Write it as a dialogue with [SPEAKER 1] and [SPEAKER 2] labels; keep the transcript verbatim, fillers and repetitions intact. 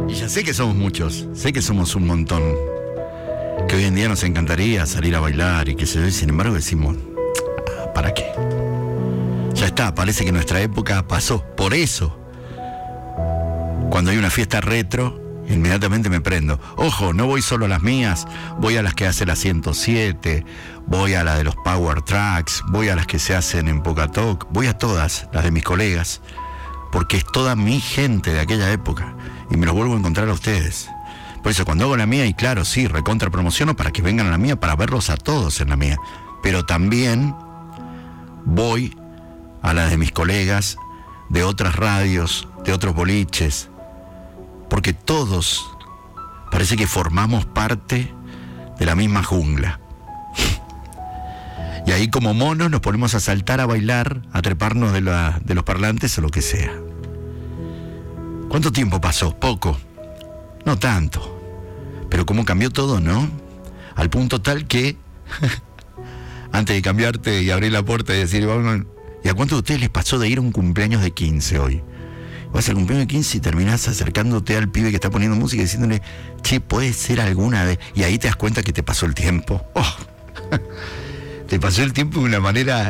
[SPEAKER 1] Y ya sé que somos muchos, sé que somos un montón, que hoy en día nos encantaría salir a bailar y que se ve, sin embargo decimos, ah, ¿para qué? Ya está, parece que nuestra época pasó. Por eso, cuando hay una fiesta retro, inmediatamente me prendo. Ojo, no voy solo a las mías, voy a las que hace la ciento siete, voy a la de los Power Tracks, voy a las que se hacen en Pocatoc, voy a todas, las de mis colegas, porque es toda mi gente de aquella época y me los vuelvo a encontrar a ustedes. Por eso cuando hago la mía, y claro, sí, recontra promociono para que vengan a la mía, para verlos a todos en la mía, pero también voy a las de mis colegas, de otras radios, de otros boliches, porque todos parece que formamos parte de la misma jungla. Y ahí como monos nos ponemos a saltar, a bailar, a treparnos de, la, de los parlantes o lo que sea. ¿Cuánto tiempo pasó? Poco. No tanto. Pero cómo cambió todo, ¿no? Al punto tal que antes de cambiarte y abrir la puerta y decir, vamos, ¿y a cuántos de ustedes les pasó de ir a un cumpleaños de quince hoy? Vas al cumpleaños de quince y terminás acercándote al pibe que está poniendo música y diciéndole, che, puede ser alguna vez. Y ahí te das cuenta que te pasó el tiempo. Oh. Te pasó el tiempo de una manera